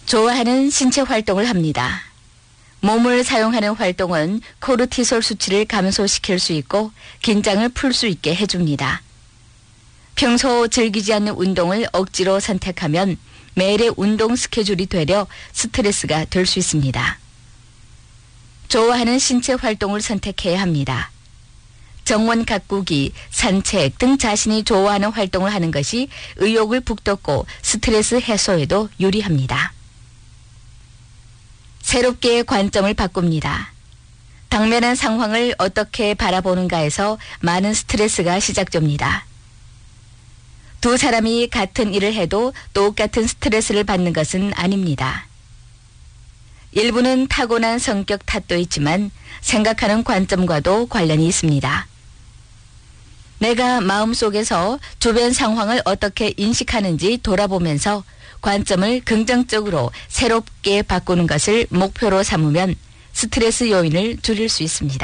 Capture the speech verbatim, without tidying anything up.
좋아하는 신체 활동을 합니다. 몸을 사용하는 활동은 코르티솔 수치를 감소시킬 수 있고 긴장을 풀 수 있게 해줍니다. 평소 즐기지 않는 운동을 억지로 선택하면 매일의 운동 스케줄이 되려 스트레스가 될 수 있습니다. 좋아하는 신체 활동을 선택해야 합니다. 정원 가꾸기, 산책 등 자신이 좋아하는 활동을 하는 것이 의욕을 북돋고 스트레스 해소에도 유리합니다. 새롭게 관점을 바꿉니다. 당면한 상황을 어떻게 바라보는가에서 많은 스트레스가 시작됩니다. 두 사람이 같은 일을 해도 똑같은 스트레스를 받는 것은 아닙니다. 일부는 타고난 성격 탓도 있지만 생각하는 관점과도 관련이 있습니다. 내가 마음속에서 주변 상황을 어떻게 인식하는지 돌아보면서 관점을 긍정적으로 새롭게 바꾸는 것을 목표로 삼으면 스트레스 요인을 줄일 수 있습니다.